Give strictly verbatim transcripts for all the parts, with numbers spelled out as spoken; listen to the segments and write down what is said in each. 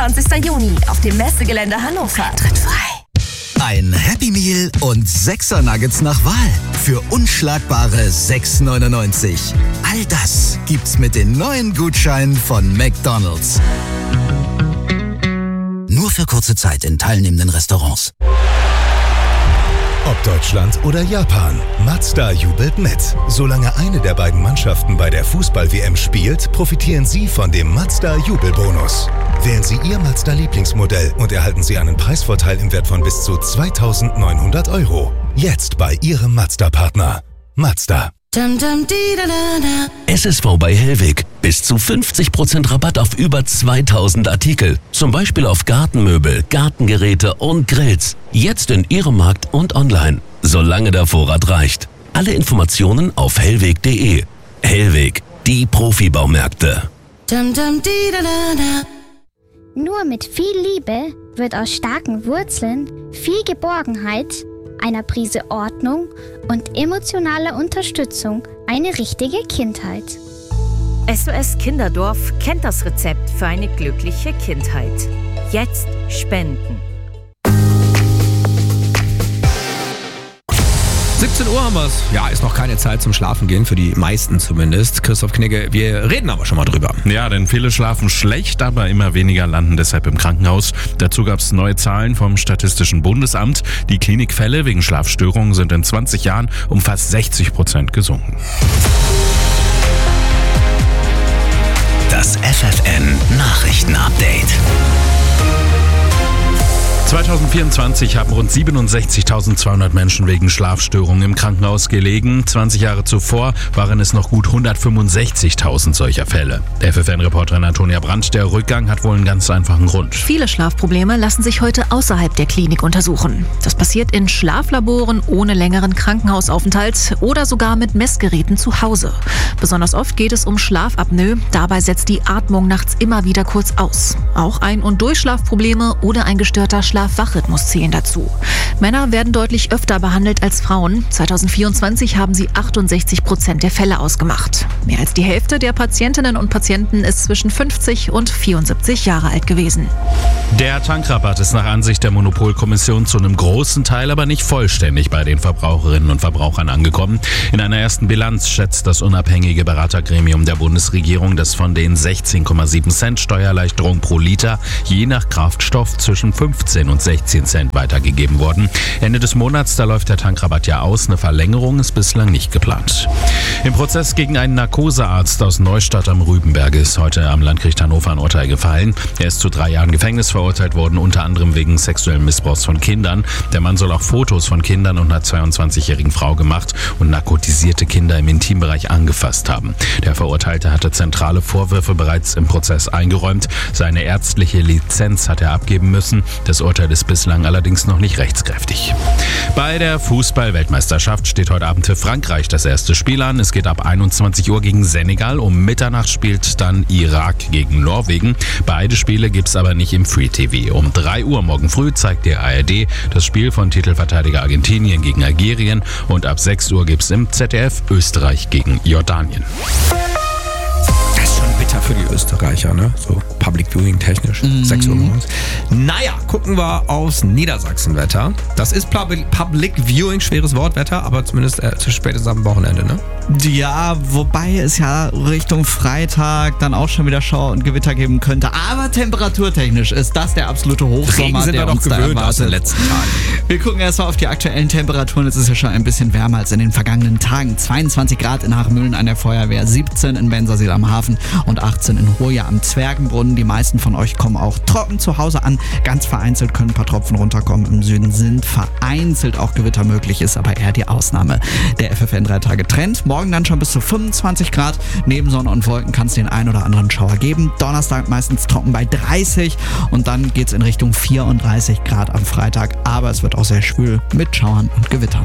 fünfundzwanzigsten Juni auf dem Messegelände Hannover. Tritt frei. Ein Happy Meal und sechser Nuggets nach Wahl für unschlagbare sechs neunundneunzig. All das gibt's mit den neuen Gutscheinen von McDonald's. Nur für kurze Zeit in teilnehmenden Restaurants. Ob Deutschland oder Japan, Mazda jubelt mit. Solange eine der beiden Mannschaften bei der Fußball-W M spielt, profitieren Sie von dem Mazda-Jubelbonus. Wählen Sie Ihr Mazda-Lieblingsmodell und erhalten Sie einen Preisvorteil im Wert von bis zu zweitausendneunhundert Euro. Jetzt bei Ihrem Mazda-Partner. Mazda. S S V bei Hellweg. Bis zu fünfzig Prozent Rabatt auf über zweitausend Artikel. Zum Beispiel auf Gartenmöbel, Gartengeräte und Grills. Jetzt in Ihrem Markt und online. Solange der Vorrat reicht. Alle Informationen auf hellweg punkt de. Hellweg, die Profibaumärkte. Nur mit viel Liebe wird aus starken Wurzeln viel Geborgenheit, einer Prise Ordnung und emotionaler Unterstützung eine richtige Kindheit. S O S Kinderdorf kennt das Rezept für eine glückliche Kindheit. Jetzt spenden. siebzehn Uhr haben wir's. Ja, ist noch keine Zeit zum Schlafen gehen, für die meisten zumindest. Christoph Knigge, wir reden aber schon mal drüber. Ja, denn viele schlafen schlecht, aber immer weniger landen deshalb im Krankenhaus. Dazu gab's neue Zahlen vom Statistischen Bundesamt. Die Klinikfälle wegen Schlafstörungen sind in zwanzig Jahren um fast sechzig Prozent gesunken. Das F F N Nachrichtenupdate. zwanzig vierundzwanzig haben rund siebenundsechzigtausendzweihundert Menschen wegen Schlafstörungen im Krankenhaus gelegen. zwanzig Jahre zuvor waren es noch gut hundertfünfundsechzigtausend solcher Fälle. Der F F N-Reporterin Antonia Brandt, der Rückgang hat wohl einen ganz einfachen Grund. Viele Schlafprobleme lassen sich heute außerhalb der Klinik untersuchen. Das passiert in Schlaflaboren ohne längeren Krankenhausaufenthalt oder sogar mit Messgeräten zu Hause. Besonders oft geht es um Schlafapnoe. Dabei setzt die Atmung nachts immer wieder kurz aus. Auch Ein- und Durchschlafprobleme oder ein gestörter Schlaf Wachrhythmus zählen dazu. Männer werden deutlich öfter behandelt als Frauen. zwanzig vierundzwanzig haben sie achtundsechzig Prozent der Fälle ausgemacht. Mehr als die Hälfte der Patientinnen und Patienten ist zwischen fünfzig und vierundsiebzig Jahre alt gewesen. Der Tankrabatt ist nach Ansicht der Monopolkommission zu einem großen Teil, aber nicht vollständig bei den Verbraucherinnen und Verbrauchern angekommen. In einer ersten Bilanz schätzt das unabhängige Beratergremium der Bundesregierung, dass von den sechzehn Komma sieben Cent Steuererleichterung pro Liter je nach Kraftstoff zwischen fünfzehn und sechzehn Cent weitergegeben worden. Ende des Monats, da läuft der Tankrabatt ja aus. Eine Verlängerung ist bislang nicht geplant. Im Prozess gegen einen Narkosearzt aus Neustadt am Rübenberg ist heute am Landgericht Hannover ein Urteil gefallen. Er ist zu drei Jahren Gefängnis verurteilt worden, unter anderem wegen sexuellen Missbrauchs von Kindern. Der Mann soll auch Fotos von Kindern und einer zweiundzwanzigjährigen Frau gemacht und narkotisierte Kinder im Intimbereich angefasst haben. Der Verurteilte hatte zentrale Vorwürfe bereits im Prozess eingeräumt. Seine ärztliche Lizenz hat er abgeben müssen. Das Urteil ist bislang allerdings noch nicht rechtskräftig. Bei der Fußball-Weltmeisterschaft steht heute Abend für Frankreich das erste Spiel an. Es geht ab einundzwanzig Uhr gegen Senegal. Um Mitternacht spielt dann Irak gegen Norwegen. Beide Spiele gibt's aber nicht im Free T V. Um drei Uhr morgen früh zeigt der A R D das Spiel von Titelverteidiger Argentinien gegen Algerien. Und ab sechs Uhr gibt's im Z D F Österreich gegen Jordanien. Das ist schon bitter für die Österreicher, ne? So Public Viewing technisch. Mhm. sechs Uhr morgens. Naja, gucken wir aufs Niedersachsenwetter. Das ist Public, Public Viewing, schweres Wortwetter, aber zumindest äh, zu spätestens am Wochenende, ne? Ja, wobei es ja Richtung Freitag dann auch schon wieder Schauer und Gewitter geben könnte. Aber temperaturtechnisch ist das der absolute Hochsommer, Regen sind der wir uns doch da gewöhnt erwartet. aus den letzten Tagen. Wir gucken erstmal auf die aktuellen Temperaturen. Es ist ja schon ein bisschen wärmer als in den vergangenen Tagen. zweiundzwanzig Grad in Hachmühlen an der Feuerwehr, siebzehn in Bensersiel am Hafen und achtzehn in Hoja am Zwergenbrunnen. Die meisten von euch kommen auch trocken zu Hause an. Ganz vereinzelt können ein paar Tropfen runterkommen. Im Süden sind vereinzelt auch Gewitter möglich, ist aber eher die Ausnahme. Der F F N drei Tage Trend. Morgen dann schon bis zu fünfundzwanzig Grad. Neben Sonne und Wolken kann es den ein oder anderen Schauer geben. Donnerstag meistens trocken bei dreißig und dann geht es in Richtung vierunddreißig Grad am Freitag. Aber es wird auch sehr schwül mit Schauern und Gewittern.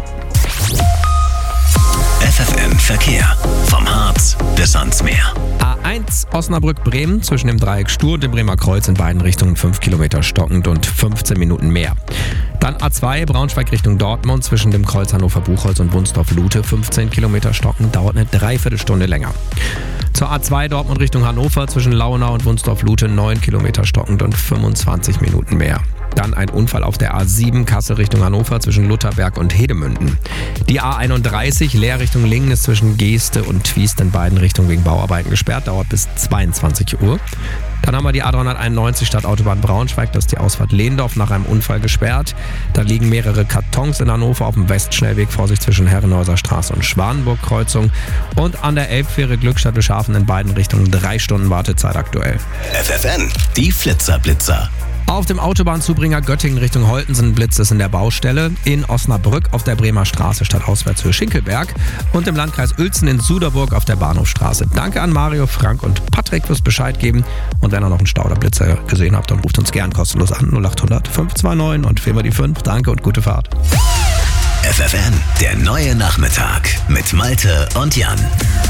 F F N Verkehr. Vom Harz bis ans Meer. A eins Osnabrück-Bremen zwischen dem Dreieck Stur und dem Bremer Kreuz in beiden Richtungen fünf Kilometer stockend und fünfzehn Minuten mehr. Dann A zwei Braunschweig Richtung Dortmund zwischen dem Kreuz Hannover-Buchholz und Wunsdorf-Lute fünfzehn Kilometer stockend, dauert eine Dreiviertelstunde länger. Zur A zwei Dortmund Richtung Hannover zwischen Launau und Wunsdorf-Lute neun Kilometer stockend und fünfundzwanzig Minuten mehr. Dann ein Unfall auf der A sieben Kassel Richtung Hannover zwischen Lutherberg und Hedemünden. Die A einunddreißig Leer Richtung Lingen ist zwischen Geeste und Twiest in beiden Richtungen wegen Bauarbeiten gesperrt, dauert bis zweiundzwanzig Uhr. Dann haben wir die A dreihunderteinundneunzig Stadtautobahn Braunschweig, das ist die Ausfahrt Lehndorf nach einem Unfall gesperrt. Da liegen mehrere Kartons in Hannover auf dem Westschnellweg, Vorsicht zwischen Herrenhäuser Straße und Schwanenburg-Kreuzung. Und an der Elbfähre Glückstadt-Schafen in beiden Richtungen drei Stunden Wartezeit aktuell. F F N, die Flitzer-Blitzer. Auf dem Autobahnzubringer Göttingen Richtung Holtensen blitzt es in der Baustelle. In Osnabrück auf der Bremer Straße statt Auswärtshöhe Schinkelberg. Und im Landkreis Uelzen in Suderburg auf der Bahnhofstraße. Danke an Mario, Frank und Patrick fürs Bescheid geben. Und wenn ihr noch einen Stau oder Blitzer gesehen habt, dann ruft uns gern kostenlos an. null acht hundert fünf zwei neun und wählen wir die fünf. Danke und gute Fahrt. F F N, der neue Nachmittag mit Malte und Jan.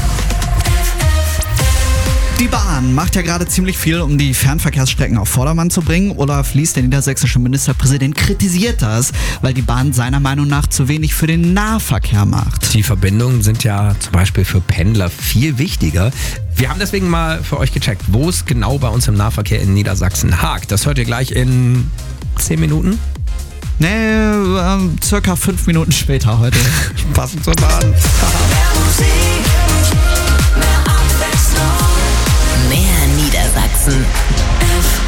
Die Bahn macht ja gerade ziemlich viel, um die Fernverkehrsstrecken auf Vordermann zu bringen. Olaf Lies, der niedersächsische Ministerpräsident, kritisiert das, weil die Bahn seiner Meinung nach zu wenig für den Nahverkehr macht. Die Verbindungen sind ja zum Beispiel für Pendler viel wichtiger. Wir haben deswegen mal für euch gecheckt, wo es genau bei uns im Nahverkehr in Niedersachsen hakt. Das hört ihr gleich in zehn Minuten. Nee, ähm, circa fünf Minuten später heute. Passend zur Bahn. Mehr Musik, mehr Abwechslung. Mehr Niedersachsen.